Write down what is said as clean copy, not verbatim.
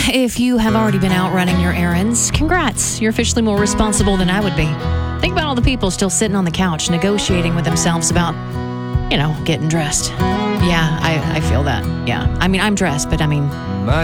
if you have already been out running your errands, congrats. You're officially more responsible than I would be. Think about all the people still sitting on the couch negotiating with themselves about, getting dressed. Yeah, I feel that. Yeah. I mean, I'm dressed, but I mean,